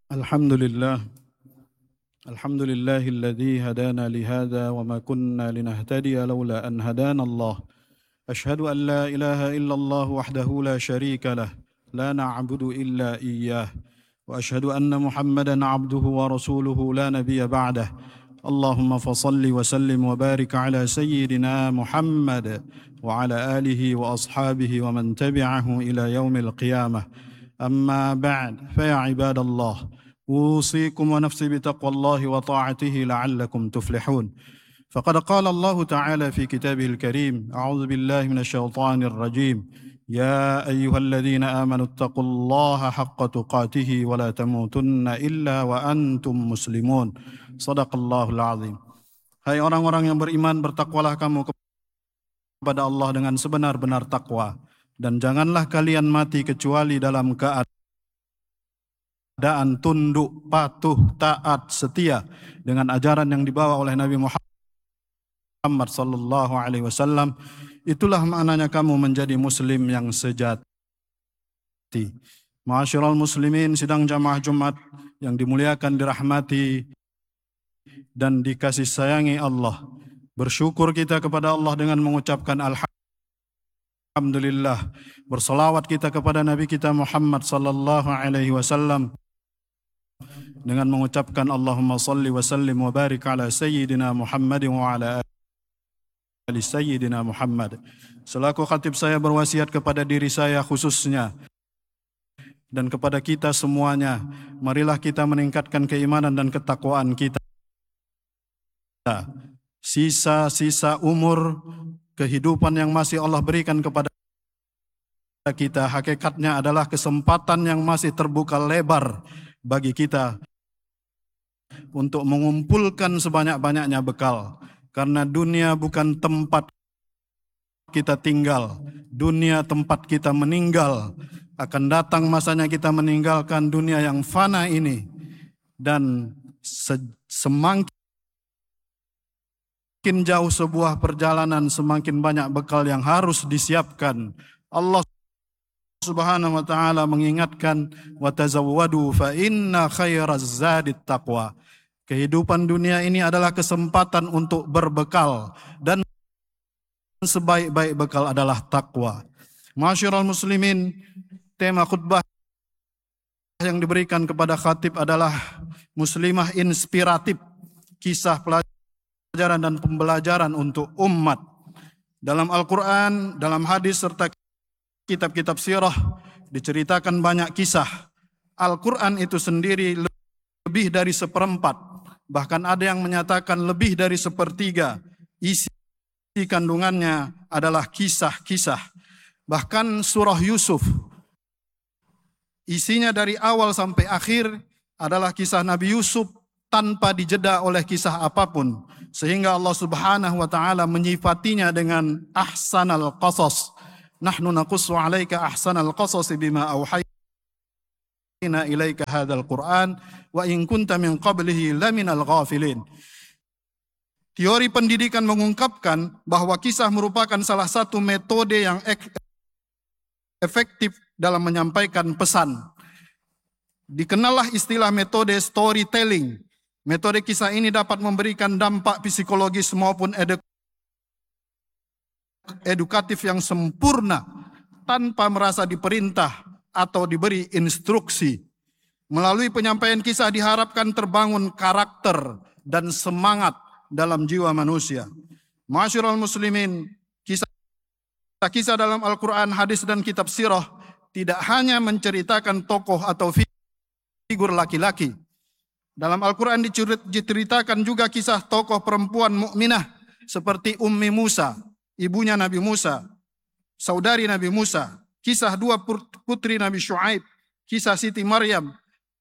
الحمد لله الحمد لله الذي هدانا لهذا وما كنا لنهتدي لولا أن هدانا الله أشهد أن لا إله إلا الله وحده لا شريك له لا نعبد إلا إياه وأشهد أن محمدا عبده ورسوله لا نبي بعده اللهم فصل وسلم وبارك على سيدنا محمد وعلى آله وأصحابه ومن تبعه إلى يوم القيامة أما بعد فيا عباد الله أوصيكم ونفسي بتقوى الله وطاعته لعلكم تفلحون فقد قال الله تعالى في كتابه الكريم أعوذ بالله من الشيطان الرجيم يا أيها الذين آمنوا اتقوا الله حق تقاته ولا تموتن إلا وأنتم مسلمون صدق الله العظيم. Hai orang-orang yang beriman, bertakwalah kamu kepada Allah dengan sebenar-benar takwa, dan janganlah kalian mati kecuali dalam keadaan tunduk, patuh, taat, setia dengan ajaran yang dibawa oleh Nabi Muhammad sallallahu alaihi wasallam. Itulah maknanya kamu menjadi muslim yang sejati. Ma'asyiral muslimin, sidang jamaah Jumat yang dimuliakan, dirahmati dan dikasih sayangi Allah. Bersyukur kita kepada Allah dengan mengucapkan alhamdulillah. Bersalawat kita kepada Nabi kita Muhammad sallallahu alaihi wasallam dengan mengucapkan Allahumma salli wa sallim wa barik ala sayyidina Muhammad wa ala ali sayyidina Muhammad. Selaku khatib saya berwasiat kepada diri saya khususnya dan kepada kita semuanya, marilah kita meningkatkan keimanan dan ketakwaan kita. Sisa-sisa umur kehidupan yang masih Allah berikan kepada kita, hakikatnya adalah kesempatan yang masih terbuka lebar bagi kita untuk mengumpulkan sebanyak-banyaknya bekal. Karena dunia bukan tempat kita tinggal, dunia tempat kita meninggal. Akan datang masanya kita meninggalkan dunia yang fana ini, dan semakin jauh sebuah perjalanan, semakin banyak bekal yang harus disiapkan. Allah Subhanahu wa ta'ala mengingatkan, wa tazawwadu fa inna khairaz zadit taqwa. Kehidupan dunia ini adalah kesempatan untuk berbekal, dan sebaik-baik bekal adalah takwa. Ma'asyiral muslimin, tema khutbah yang diberikan kepada khatib adalah muslimah inspiratif, kisah pelajaran dan pembelajaran untuk umat. Dalam Al-Quran, dalam hadis, serta kitab-kitab sirah diceritakan banyak kisah. Al-Quran itu sendiri lebih dari seperempat, bahkan ada yang menyatakan lebih dari sepertiga isi kandungannya adalah kisah-kisah. Bahkan surah Yusuf isinya dari awal sampai akhir adalah kisah Nabi Yusuf tanpa dijeda oleh kisah apapun, sehingga Allah Subhanahu wa ta'ala menyifatinya dengan ahsanal qasas. Nahnu naqussu 'alaika ahsanal qasas bima auhayna ilaika hadzal Qur'an wa in kunta min qablihi laminal ghafilin. Teori pendidikan mengungkapkan bahwa kisah merupakan salah satu metode yang efektif dalam menyampaikan pesan. Dikenallah istilah metode storytelling. Metode kisah ini dapat memberikan dampak psikologis maupun edukatif yang sempurna tanpa merasa diperintah atau diberi instruksi. Melalui penyampaian kisah diharapkan terbangun karakter dan semangat dalam jiwa manusia. Ma'asyiral muslimin, kisah dalam Al-Quran, hadis dan kitab sirah tidak hanya menceritakan tokoh atau figur laki-laki. Dalam Al-Quran diceritakan juga kisah tokoh perempuan mukminah seperti Ummi Musa, ibunya Nabi Musa, saudari Nabi Musa, kisah dua putri Nabi Syuaib, kisah Siti Maryam,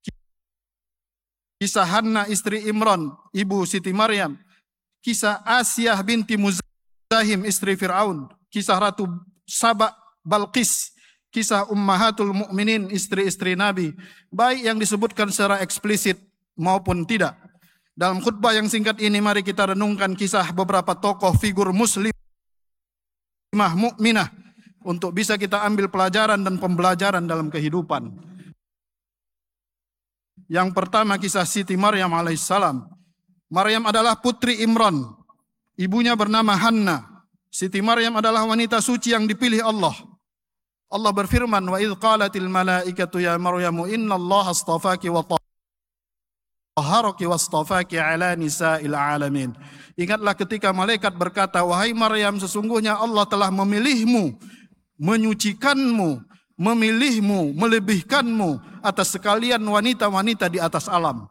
kisah Hanna istri Imran, ibu Siti Maryam, kisah Asiyah binti Muzahim istri Fir'aun, kisah Ratu Saba Balqis, kisah Ummahatul Mukminin istri-istri Nabi, baik yang disebutkan secara eksplisit maupun tidak. Dalam khutbah yang singkat ini, mari kita renungkan kisah beberapa tokoh figur muslimah mukminah untuk bisa kita ambil pelajaran dan pembelajaran dalam kehidupan. Yang pertama kisah Siti Maryam alaihissalam. Maryam adalah putri Imran. Ibunya bernama Hanna. Siti Maryam adalah wanita suci yang dipilih Allah. Allah berfirman, wa idh qalatil malaikatu ya Maryamu innallaha astafaki wa tahharaki wastafaki ala nisa'il alamin. Ingatlah ketika malaikat berkata, wahai Maryam, sesungguhnya Allah telah memilihmu, menyucikanmu, memilihmu, melebihkanmu atas sekalian wanita-wanita di atas alam.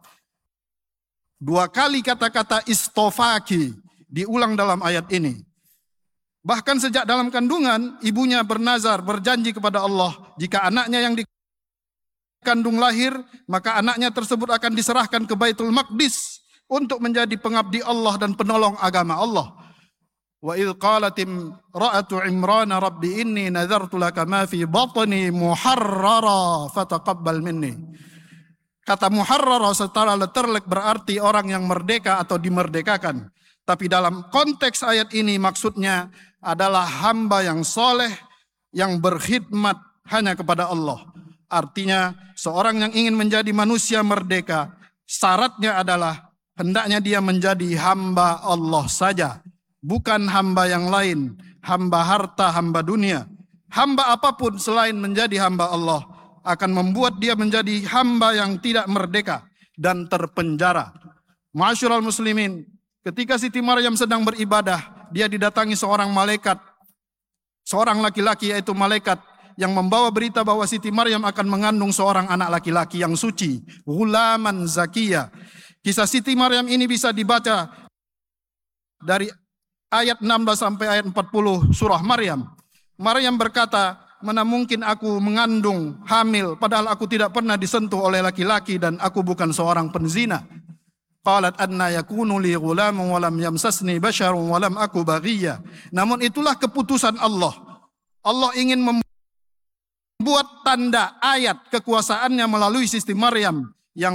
Dua kali kata-kata istofaki diulang dalam ayat ini. Bahkan sejak dalam kandungan, ibunya bernazar, berjanji kepada Allah, jika anaknya yang dikandung lahir, maka anaknya tersebut akan diserahkan ke Baitul Maqdis untuk menjadi pengabdi Allah dan penolong agama Allah. Wa idh qalat imra'atu Imran rabbi inni nadhartu laka ma fi batni muharrara fataqabbal minni. Kata muharrara secara letterlek berarti orang yang merdeka atau dimerdekakan. Tapi dalam konteks ayat ini maksudnya adalah hamba yang soleh, yang berkhidmat hanya kepada Allah. Artinya seorang yang ingin menjadi manusia merdeka, syaratnya adalah hendaknya dia menjadi hamba Allah saja. Bukan hamba yang lain, hamba harta, hamba dunia. Hamba apapun selain menjadi hamba Allah akan membuat dia menjadi hamba yang tidak merdeka dan terpenjara. Ma'asyiral muslimin, ketika Siti Maryam sedang beribadah, dia didatangi seorang malaikat, seorang laki-laki yaitu malaikat yang membawa berita bahwa Siti Maryam akan mengandung seorang anak laki-laki yang suci, ghulaman zakiyah. Kisah Siti Maryam ini bisa dibaca dari ayat 16 sampai ayat 40 surah Maryam. Maryam berkata, mana mungkin aku mengandung hamil padahal aku tidak pernah disentuh oleh laki-laki dan aku bukan seorang penzina. Qalat anna yakunu li ghulamun wa lam yamsasni basharun wa lam aku baghiyya. Namun itulah keputusan Allah. Allah ingin membuat tanda ayat kekuasaannya melalui Siti Maryam yang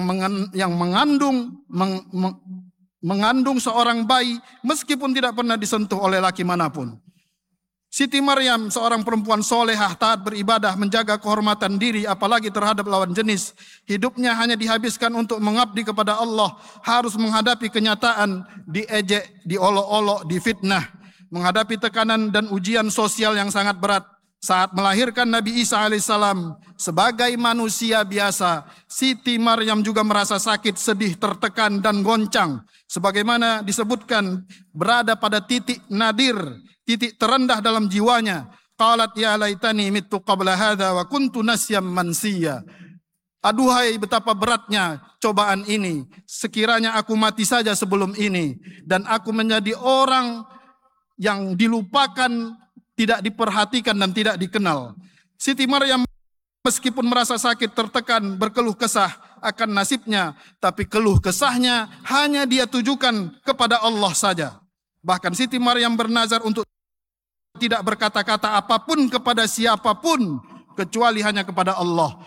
mengandung seorang bayi meskipun tidak pernah disentuh oleh laki manapun. Siti Maryam seorang perempuan solehah, taat beribadah, menjaga kehormatan diri apalagi terhadap lawan jenis. Hidupnya hanya dihabiskan untuk mengabdi kepada Allah, harus menghadapi kenyataan, diejek, diolok-olok, difitnah, menghadapi tekanan dan ujian sosial yang sangat berat. Saat melahirkan Nabi Isa alaihissalam sebagai manusia biasa, Siti Maryam juga merasa sakit, sedih, tertekan dan goncang. Sebagaimana disebutkan berada pada titik nadir, titik terendah dalam jiwanya. Qalat ya laitani mittu qabla hadha wa kuntu nasyam mansiya. Aduhai betapa beratnya cobaan ini. Sekiranya aku mati saja sebelum ini dan aku menjadi orang yang dilupakan, tidak diperhatikan dan tidak dikenal. Siti Maryam meskipun merasa sakit, tertekan, berkeluh kesah akan nasibnya, tapi keluh kesahnya hanya dia tujukan kepada Allah saja. Bahkan Siti Maryam bernazar untuk tidak berkata-kata apapun kepada siapapun kecuali hanya kepada Allah.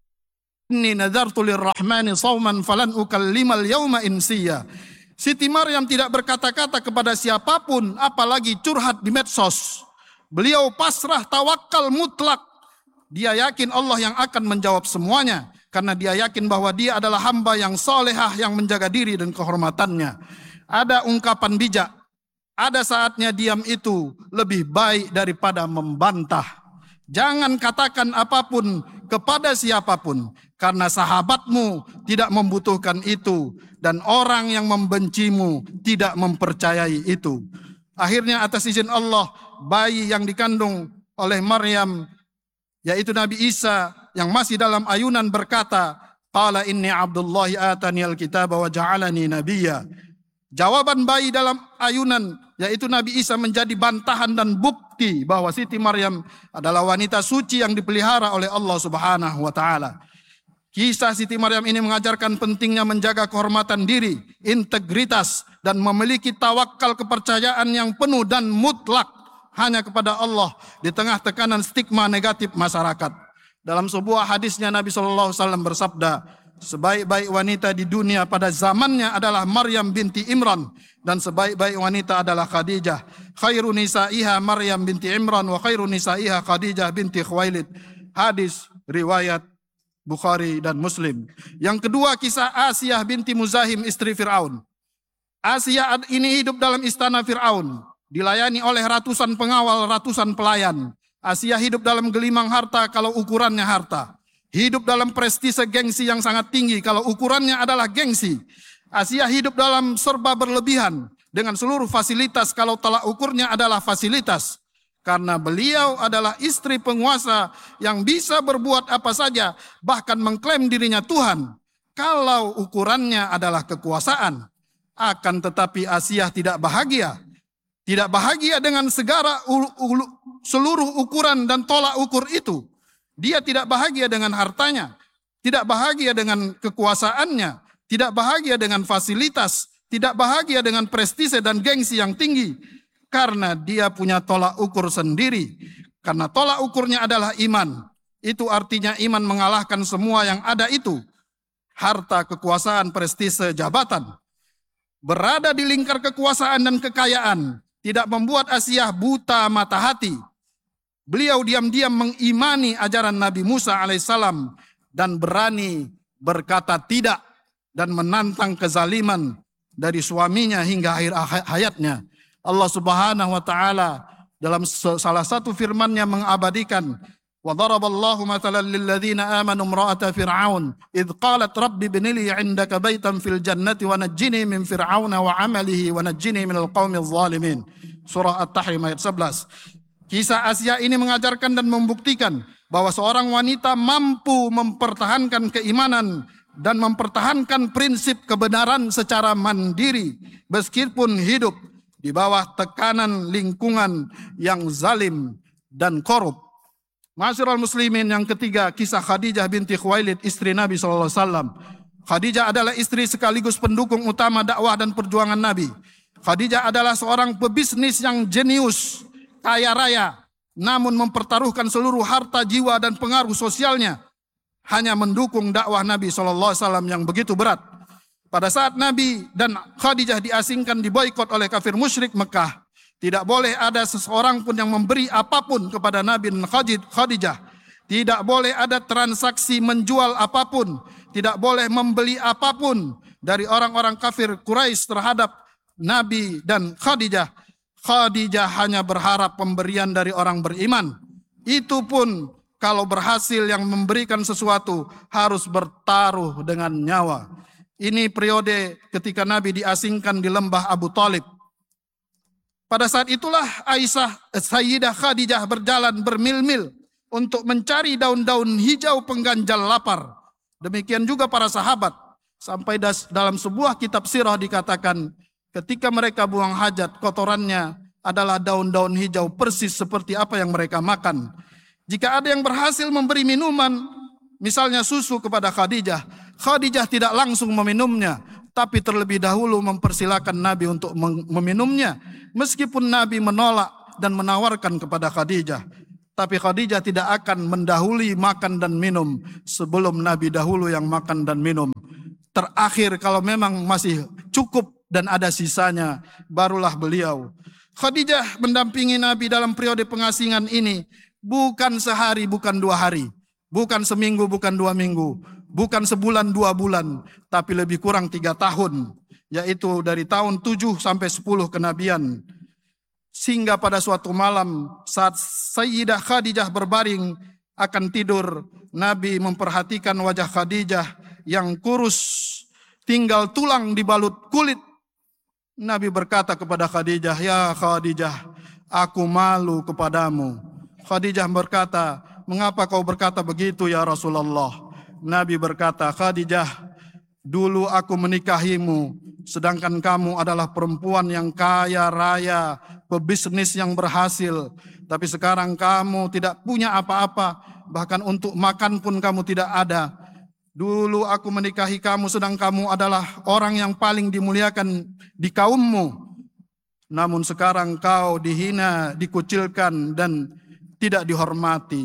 Inni nadartu lirrahmani shauman falan ukallimal yauma insiya. Siti Maryam tidak berkata-kata kepada siapapun, apalagi curhat di medsos. Beliau pasrah, tawakal mutlak. Dia yakin Allah yang akan menjawab semuanya. Karena dia yakin bahwa dia adalah hamba yang solehah yang menjaga diri dan kehormatannya. Ada ungkapan bijak. Ada saatnya diam itu lebih baik daripada membantah. Jangan katakan apapun kepada siapapun. Karena sahabatmu tidak membutuhkan itu. Dan orang yang membencimu tidak mempercayai itu. Akhirnya atas izin Allah, bayi yang dikandung oleh Maryam, yaitu Nabi Isa yang masih dalam ayunan berkata, qala inni abdullahi atani alkitaba wa ja'alani nabiyya. Jawaban bayi dalam ayunan, yaitu Nabi Isa, menjadi bantahan dan bukti bahwa Siti Maryam adalah wanita suci yang dipelihara oleh Allah Subhanahu wa taala. Kisah Siti Maryam ini mengajarkan pentingnya menjaga kehormatan diri, integritas, dan memiliki tawakal kepercayaan yang penuh dan mutlak hanya kepada Allah di tengah tekanan stigma negatif masyarakat. Dalam sebuah hadisnya Nabi SAW bersabda, sebaik-baik wanita di dunia pada zamannya adalah Maryam binti Imran dan sebaik-baik wanita adalah Khadijah. Khairu nisaiha Maryam binti Imran wa khairu nisaiha Khadijah binti Khuwailid. Hadis riwayat Bukhari dan Muslim. Yang kedua, kisah Asiyah binti Muzahim, istri Fir'aun. Asiyah ini hidup dalam istana Fir'aun, dilayani oleh ratusan pengawal, ratusan pelayan. Asiyah hidup dalam gelimang harta kalau ukurannya harta. Hidup dalam prestise gengsi yang sangat tinggi kalau ukurannya adalah gengsi. Asiyah hidup dalam serba berlebihan dengan seluruh fasilitas kalau tolak ukurnya adalah fasilitas. Karena beliau adalah istri penguasa yang bisa berbuat apa saja, bahkan mengklaim dirinya Tuhan. Kalau ukurannya adalah kekuasaan. Akan tetapi Asiyah tidak bahagia. Tidak bahagia dengan segala seluruh ukuran dan tolak ukur itu. Dia tidak bahagia dengan hartanya. Tidak bahagia dengan kekuasaannya. Tidak bahagia dengan fasilitas. Tidak bahagia dengan prestise dan gengsi yang tinggi. Karena dia punya tolak ukur sendiri. Karena tolak ukurnya adalah iman. Itu artinya iman mengalahkan semua yang ada itu. Harta, kekuasaan, prestise, jabatan. Berada di lingkar kekuasaan dan kekayaan. Tidak membuat Asiyah buta mata hati. Beliau diam-diam mengimani ajaran Nabi Musa alaihissalam. Dan berani berkata tidak. Dan menantang kezaliman dari suaminya hingga akhir hayatnya. Allah Subhanahu wa taala dalam salah satu firman-Nya mengabadikan, wa daraballahu mathalan lil ladzina amanu imra'ata fir'aun id qalat rabbi ibni li 'indaka baitan fil jannati wa najjini min fir'auna wa 'amalihi wa najjini minal qaumiz zalimin. Surah At-Tahrim ayat 11. Kisah Asiyah ini mengajarkan dan membuktikan bahwa seorang wanita mampu mempertahankan keimanan dan mempertahankan prinsip kebenaran secara mandiri meskipun hidup di bawah tekanan lingkungan yang zalim dan korup. Ma'asyiral muslimin, yang ketiga, kisah Khadijah binti Khuwailid, istri Nabi SAW. Khadijah adalah istri sekaligus pendukung utama dakwah dan perjuangan Nabi. Khadijah adalah seorang pebisnis yang jenius, kaya raya, namun mempertaruhkan seluruh harta, jiwa, dan pengaruh sosialnya hanya mendukung dakwah Nabi SAW yang begitu berat. Pada saat Nabi dan Khadijah diasingkan, diboikot oleh kafir musyrik Mekah, tidak boleh ada seseorang pun yang memberi apapun kepada Nabi dan Khadijah. Tidak boleh ada transaksi menjual apapun. Tidak boleh membeli apapun dari orang-orang kafir Quraisy terhadap Nabi dan Khadijah. Khadijah hanya berharap pemberian dari orang beriman. Itu pun kalau berhasil yang memberikan sesuatu harus bertaruh dengan nyawa. Ini periode ketika Nabi diasingkan di lembah Abu Talib. Pada saat itulah Sayyidah Khadijah berjalan bermil-mil untuk mencari daun-daun hijau pengganjal lapar. Demikian juga para sahabat. Sampai dalam sebuah kitab sirah dikatakan ketika mereka buang hajat, kotorannya adalah daun-daun hijau persis seperti apa yang mereka makan. Jika ada yang berhasil memberi minuman, misalnya susu kepada Khadijah, Khadijah tidak langsung meminumnya, tapi terlebih dahulu mempersilakan Nabi untuk meminumnya. Meskipun Nabi menolak dan menawarkan kepada Khadijah, tapi Khadijah tidak akan mendahului makan dan minum sebelum Nabi dahulu yang makan dan minum. Terakhir kalau memang masih cukup dan ada sisanya, barulah beliau. Khadijah mendampingi Nabi dalam periode pengasingan ini bukan sehari, bukan 2 hari, bukan seminggu, bukan 2 minggu, bukan sebulan 2 bulan, tapi lebih kurang 3 tahun, yaitu dari tahun 7 sampai 10 kenabian. Sehingga pada suatu malam saat Sayyidah Khadijah berbaring akan tidur, Nabi memperhatikan wajah Khadijah yang kurus, tinggal tulang dibalut kulit. Nabi berkata kepada Khadijah, "Ya Khadijah, aku malu kepadamu." Khadijah berkata, "Mengapa kau berkata begitu ya Rasulullah?" Nabi berkata, "Khadijah, dulu aku menikahimu, sedangkan kamu adalah perempuan yang kaya raya, pebisnis yang berhasil. Tapi sekarang kamu tidak punya apa-apa, bahkan untuk makan pun kamu tidak ada. Dulu aku menikahi kamu sedang kamu adalah orang yang paling dimuliakan di kaummu. Namun sekarang kau dihina, dikucilkan dan tidak dihormati.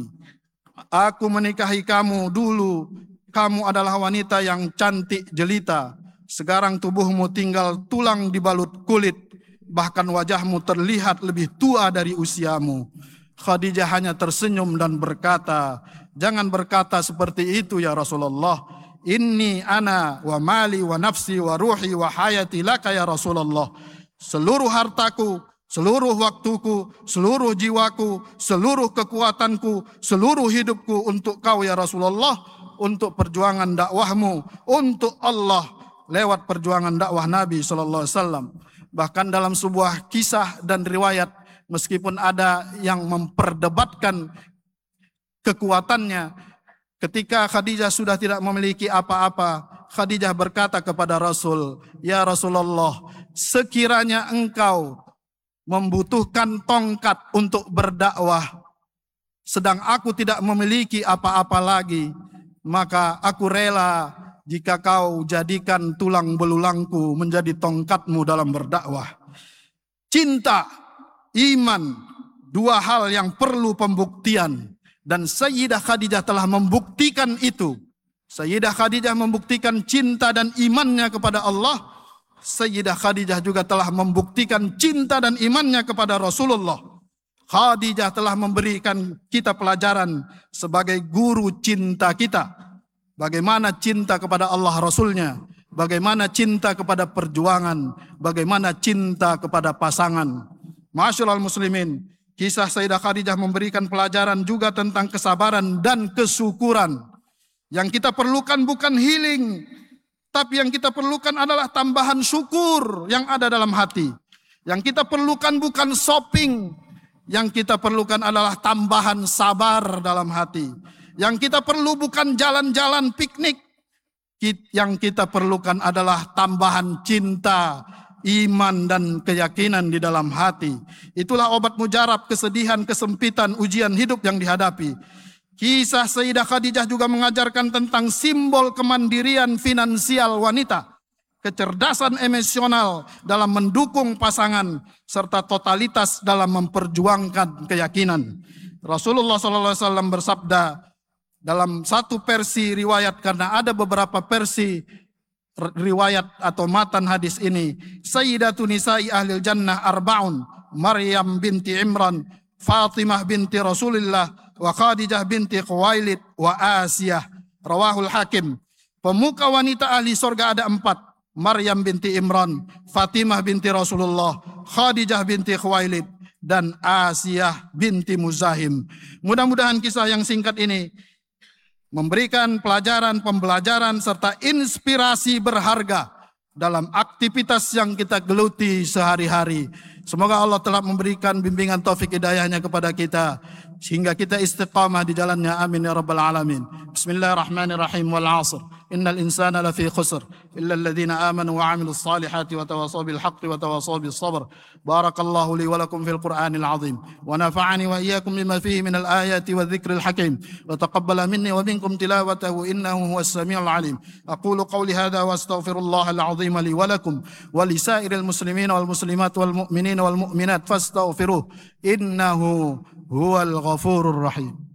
Aku menikahi kamu dulu, kamu adalah wanita yang cantik jelita. Sekarang tubuhmu tinggal tulang dibalut kulit, bahkan wajahmu terlihat lebih tua dari usiamu." Khadijah hanya tersenyum dan berkata, Jangan berkata seperti itu ya Rasulullah. Inni ana wa mali wa nafsi wa ruhi wa hayati laka ya Rasulullah. Seluruh hartaku, seluruh waktuku, seluruh jiwaku, seluruh kekuatanku, seluruh hidupku untuk kau ya Rasulullah, untuk perjuangan dakwahmu, untuk Allah lewat perjuangan dakwah Nabi SAW. Bahkan dalam sebuah kisah dan riwayat, meskipun ada yang memperdebatkan kekuatannya, ketika Khadijah sudah tidak memiliki apa-apa, Khadijah berkata kepada Rasul, "Ya Rasulullah, sekiranya engkau membutuhkan tongkat untuk berdakwah, sedang aku tidak memiliki apa-apa lagi, maka aku rela jika kau jadikan tulang belulangku menjadi tongkatmu dalam berdakwah." Cinta, iman, dua hal yang perlu pembuktian. Dan Sayyidah Khadijah telah membuktikan itu. Sayyidah Khadijah membuktikan cinta dan imannya kepada Allah. Sayyidah Khadijah juga telah membuktikan cinta dan imannya kepada Rasulullah. Khadijah telah memberikan kita pelajaran sebagai guru cinta kita. Bagaimana cinta kepada Allah Rasulnya. Bagaimana cinta kepada perjuangan. Bagaimana cinta kepada pasangan. Ma'asyiral muslimin, kisah Sayyidah Khadijah memberikan pelajaran juga tentang kesabaran dan kesyukuran. Yang kita perlukan bukan healing, tapi yang kita perlukan adalah tambahan syukur yang ada dalam hati. Yang kita perlukan bukan shopping, yang kita perlukan adalah tambahan sabar dalam hati. Yang kita perlu bukan jalan-jalan piknik, yang kita perlukan adalah tambahan cinta, iman dan keyakinan di dalam hati. Itulah obat mujarab kesedihan, kesempitan, ujian hidup yang dihadapi. Kisah Sayyidah Khadijah juga mengajarkan tentang simbol kemandirian finansial wanita, kecerdasan emosional dalam mendukung pasangan, serta totalitas dalam memperjuangkan keyakinan. Rasulullah SAW bersabda dalam satu versi riwayat, karena ada beberapa versi riwayat atau matan hadis ini, Sayyidatu nisa'i ahlil jannah arba'un, Maryam binti Imran, Fatimah binti Rasulillah, wa Khadijah binti Khuwailid, wa Asiyah. Rawahul Hakim. Pemuka wanita ahli surga ada 4, Maryam binti Imran, Fatimah binti Rasulullah, Khadijah binti Khuwailid, dan Asiyah binti Muzahim. Mudah-mudahan kisah yang singkat ini memberikan pelajaran, pembelajaran, serta inspirasi berharga dalam aktivitas yang kita geluti sehari-hari. Semoga Allah telah memberikan bimbingan taufik hidayahnya kepada kita, sehingga kita istiqamah di jalannya. Amin ya rabbal alamin. Bismillahirrahmanirrahim. Wal 'asr. Innal insana lafi khusr illa alladhina amanu wa 'amilus salihati wa tawassaw bil haqqi wa tawassaw bis sabr. Barakallahu li wa lakum fil Qur'anil 'azim wa nafa'ani wa iyyakum bima fihi minal ayati wadh-dhikril hakim wa taqabbala minni wa minkum tilawatahu innahu huwas samiul 'alim. Aqulu qawli hadha wa astaghfirullahal 'azim li wa lakum wa li sa'iril muslimin wal muslimat wal mu'minin wal mu'minat fastaghfiruh innahu huwal ghafurur rahim.